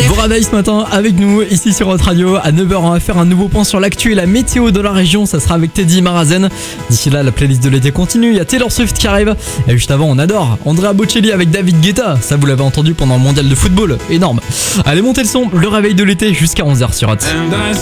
Bon réveil ce matin avec nous ici sur votre radio. À 9h, on va faire un nouveau point sur l'actu et la météo de la région. Ça sera avec Teddy Marazen. D'ici là, la playlist de l'été continue. Il y a Taylor Swift qui arrive. Et juste avant, on adore Andrea Bocelli avec David Guetta. Ça, vous l'avez entendu pendant le mondial de football. Énorme. Allez, montez le son. Le réveil de l'été jusqu'à 11h sur Hot.